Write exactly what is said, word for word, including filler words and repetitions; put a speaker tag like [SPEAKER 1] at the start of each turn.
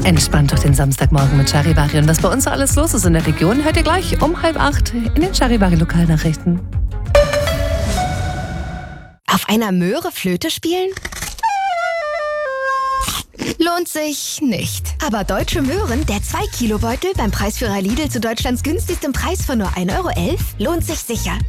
[SPEAKER 1] Entspannt durch den Samstagmorgen mit Charivari. Und was bei uns so alles los ist in der Region, hört ihr gleich um halb acht in den Charivari-Lokalnachrichten.
[SPEAKER 2] Auf einer Möhre Flöte spielen? Lohnt sich nicht. Aber Deutsche Möhren, der zwei Kilo Beutel beim Preisführer Lidl zu Deutschlands günstigstem Preis von nur ein Euro elf, lohnt sich sicher.